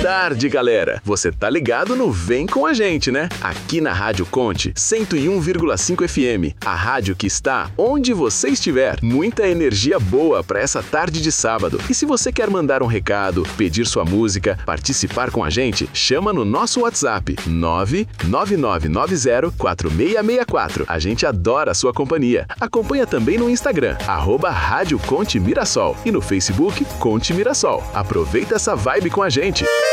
tarde, galera! Você tá ligado no Vem Com a Gente, né? Aqui na Rádio Conte 101,5 FM, a rádio que está onde você estiver. Muita energia boa para essa tarde de sábado. E se você quer mandar um recado, pedir sua música, participar com a gente, chama no nosso WhatsApp 999904664. A gente adora a sua companhia. Acompanha também no Instagram, @Rádio Conte Mirassol, e no Facebook Conte Mirassol. Aproveita essa vibe com a gente.